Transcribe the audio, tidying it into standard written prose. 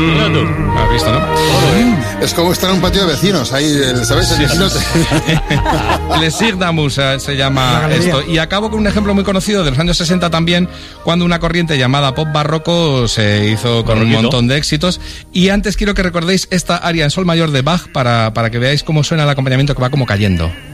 ¿Has visto, no? Es como estar en un patio de vecinos, ahí, ¿sabes? Sí, Les Sigdamus se llama esto. Y acabo con un ejemplo muy conocido de los años 60 también, cuando una corriente llamada pop barroco se hizo con un montón de éxitos. Y antes quiero que recordéis esta aria en sol mayor de Bach para que veáis cómo suena el acompañamiento, que va como cayendo.